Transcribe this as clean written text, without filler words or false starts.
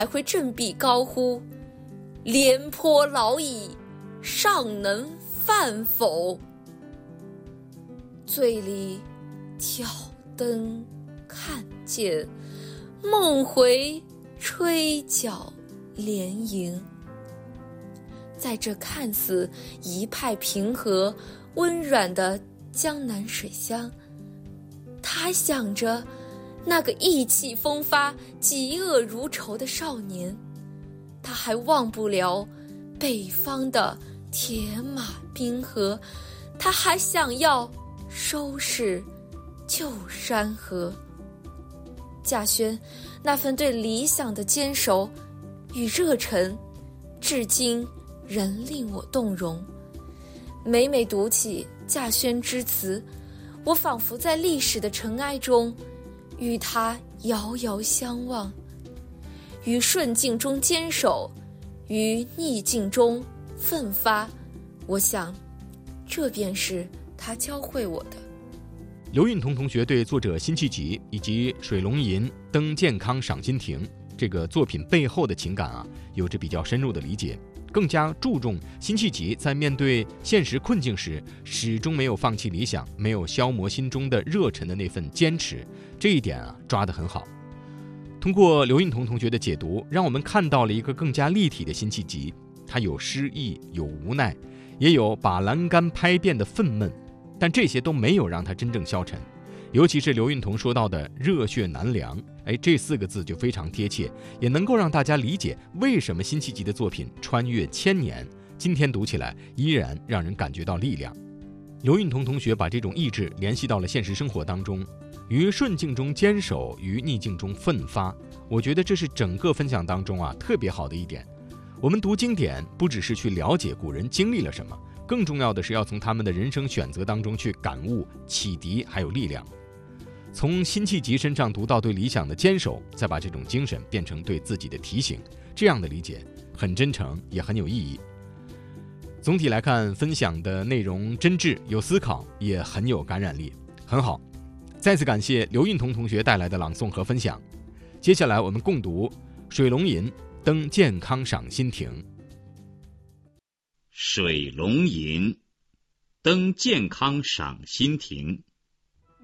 还会振臂高呼：廉颇老矣，尚能饭否？醉里挑灯看剑，梦回吹角连营。在这看似一派平和温软的江南水乡，他想着那个意气风发嫉恶如仇的少年，他还忘不了北方的铁马冰河，他还想要收拾旧山河。稼轩那份对理想的坚守与热忱，至今仍令我动容。每每读起稼轩之词，我仿佛在历史的尘埃中与他遥遥相望。于顺境中坚守，于逆境中奋发，我想这便是他教会我的。 刘运彤同学对作者辛弃疾以及水龙吟登健康赏心亭这个作品背后的情感有着比较深入的理解，更加注重辛弃疾在面对现实困境时始终没有放弃理想，没有消磨心中的热忱的那份坚持，这一点抓得很好。通过刘运彤同学的解读，让我们看到了一个更加立体的辛弃疾，他有失意，有无奈，也有把栏杆拍遍的愤懑，但这些都没有让他真正消沉。尤其是刘运彤说到的热血难凉，这4个字就非常贴切，也能够让大家理解为什么辛弃疾的作品穿越千年，今天读起来依然让人感觉到力量。刘运彤同学把这种意志联系到了现实生活当中，于顺境中坚守，于逆境中奋发，我觉得这是整个分享当中特别好的一点。我们读经典不只是去了解古人经历了什么，更重要的是要从他们的人生选择当中去感悟、启迪还有力量。从辛弃疾身上读到对理想的坚守，再把这种精神变成对自己的提醒，这样的理解很真诚，也很有意义。总体来看，分享的内容真挚有思考，也很有感染力，很好。再次感谢刘运彤同学带来的朗诵和分享。接下来我们共读水龙吟登健康赏心亭。 水龙吟登健康赏心亭。